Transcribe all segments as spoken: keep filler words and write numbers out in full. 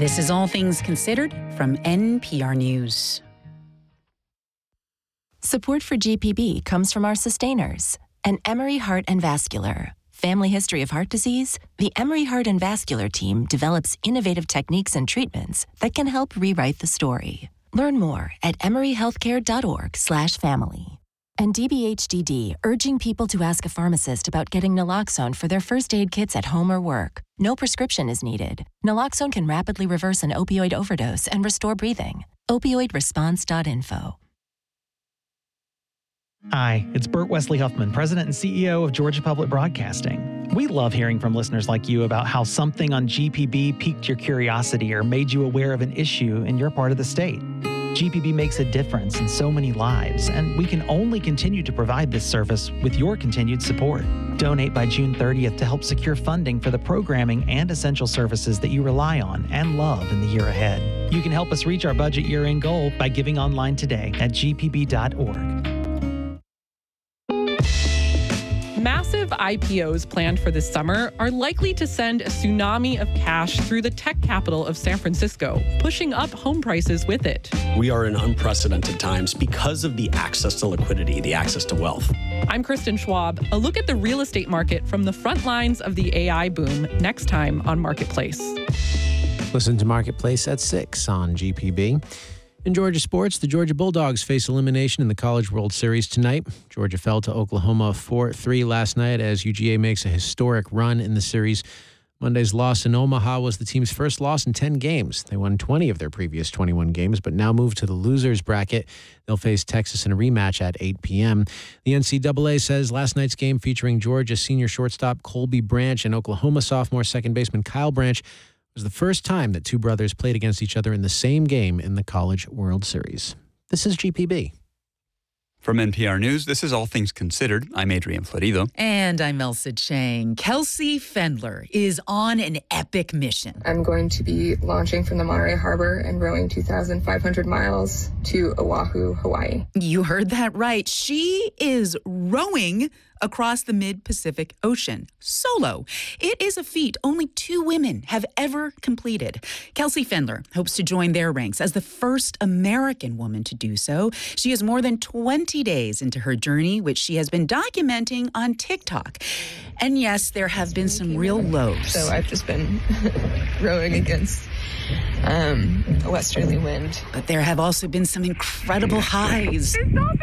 This is All Things Considered from N P R News. Support for G P B comes from our sustainers and Emory Heart and Vascular. Family history of heart disease? The Emory Heart and Vascular team develops innovative techniques and treatments that can help rewrite the story. Learn more at emoryhealthcare.org slash family. And D B H D D, urging people to ask a pharmacist about getting naloxone for their first aid kits at home or work. No prescription is needed. Naloxone can rapidly reverse an opioid overdose and restore breathing. opioid response dot info. Hi, it's Burt Wesley Huffman, President and C E O of Georgia Public Broadcasting. We love hearing from listeners like you about how something on G P B piqued your curiosity or made you aware of an issue in your part of the state. G P B makes a difference in so many lives, and we can only continue to provide this service with your continued support. Donate by June thirtieth to help secure funding for the programming and essential services that you rely on and love in the year ahead. You can help us reach our budget year-end goal by giving online today at g p b dot org. Massive I P Os planned for this summer are likely to send a tsunami of cash through the tech capital of San Francisco, pushing up home prices with it. We are in unprecedented times because of the access to liquidity, the access to wealth. I'm Kristen Schwab. A look at the real estate market from the front lines of the A I boom next time on Marketplace. Listen to Marketplace at six on G P B. In Georgia sports, the Georgia Bulldogs face elimination in the College World Series tonight. Georgia fell to Oklahoma four three last night as U G A makes a historic run in the series. Monday's loss in Omaha was the team's first loss in ten games. They won twenty of their previous twenty-one games, but now move to the losers bracket. They'll face Texas in a rematch at eight p.m. The N C double A says last night's game featuring Georgia senior shortstop Colby Branch and Oklahoma sophomore second baseman Kyle Branch was the first time that two brothers played against each other in the same game in the College World Series. This is G P B. From N P R News, this is All Things Considered. I'm Adrian Florido. And I'm Elsa Chang. Kelsey Fendler is on an epic mission. I'm going to be launching from the Monterey Harbor and rowing two thousand five hundred miles to Oahu, Hawaii. You heard that right. She is rowing across the mid-Pacific Ocean, solo. It is a feat only two women have ever completed. Kelsey Fendler hopes to join their ranks as the first American woman to do so. She is more than twenty days into her journey, which she has been documenting on TikTok. And yes, there have been some real lows. So I've just been rowing against um, a westerly wind. But there have also been some incredible highs.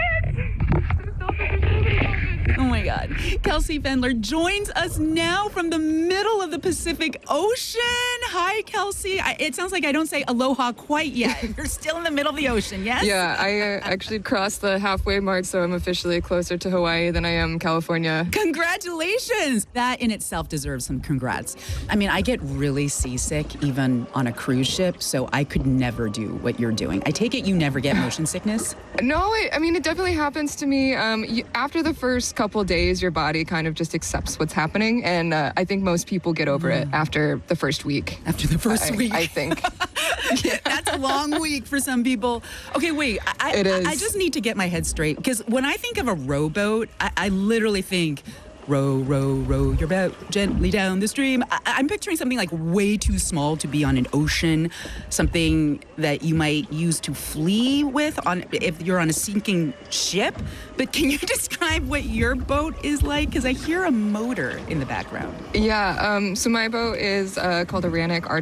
Oh my God. Kelsey Fendler joins us now from the middle of the Pacific Ocean. Hi, Kelsey. I, it sounds like I don't say aloha quite yet. You're still in the middle of the ocean, yes? Yeah, I uh, actually crossed the halfway mark, so I'm officially closer to Hawaii than I am California. Congratulations! That in itself deserves some congrats. I mean, I get really seasick even on a cruise ship, so I could never do what you're doing. I take it you never get motion sickness? No, I, I mean, it definitely happens to me. Um, you, after the first couple days, your body kind of just accepts what's happening, and uh, I think most people get over mm. it after the first week. After the first I, week? I think. Yeah. That's a long week for some people. Okay, wait. I, it is. I, I just need to get my head straight, because when I think of a rowboat, I, I literally think row, row, row your boat gently down the stream. I, I'm picturing something like way too small to be on an ocean, something that you might use to flee with on if you're on a sinking ship. But can you describe what your boat is like? Because I hear a motor in the background. Yeah, um, so my boat is uh, called a Rannoch R